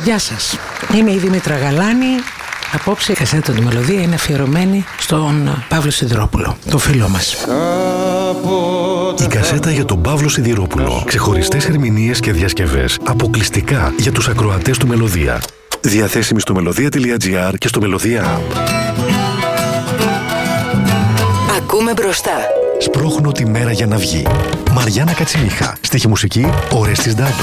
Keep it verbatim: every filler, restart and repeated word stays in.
Γεια σας, είμαι η Δήμητρα Γαλάνη. Απόψε η κασέτα του Μελωδία είναι αφιερωμένη στον Παύλο Σιδηρόπουλο, το φίλο μας. Η κασέτα για τον Παύλο Σιδηρόπουλο. Ξεχωριστές ερμηνείες και διασκευές αποκλειστικά για τους ακροατές του Μελωδία. Διαθέσιμη στο μελωδία.gr και στο Μελωδία App. Ακούμε μπροστά. Σπρώχνω τη μέρα για να βγει. Μαριάννα Κατσιμίχα. Στίχη μουσική, Ορέστης Ντάντου.